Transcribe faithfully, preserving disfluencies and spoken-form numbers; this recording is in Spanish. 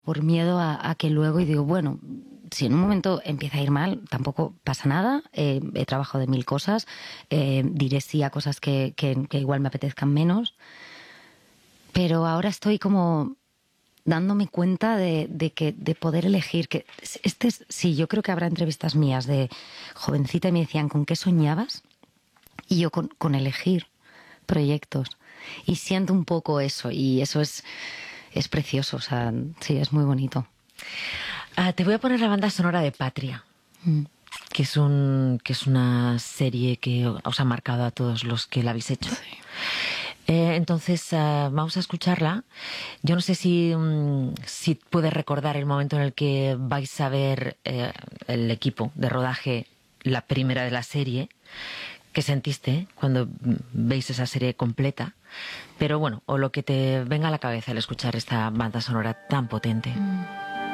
por miedo a, a que luego, y digo, bueno, si en un momento empieza a ir mal, tampoco pasa nada. Eh, he trabajado de mil cosas, eh, diré sí a cosas que, que, que igual me apetezcan menos. Pero ahora estoy como dándome cuenta de, de que de poder elegir. Que este es, sí, yo creo que habrá entrevistas mías de jovencita y me decían, ¿con qué soñabas? Y yo con, con elegir proyectos. Y siento un poco eso, y eso es, es precioso, o sea, sí, es muy bonito. Ah, te voy a poner la banda sonora de Patria, mm. que es un que es una serie que os ha marcado a todos los que la habéis hecho. Sí. Eh, entonces, uh, vamos a escucharla. Yo no sé si, um, si puedes recordar el momento en el que vais a ver eh, el equipo de rodaje, la primera de la serie. ¿Qué sentiste cuando veis esa serie completa? Pero bueno, o lo que te venga a la cabeza al escuchar esta banda sonora tan potente. Mm.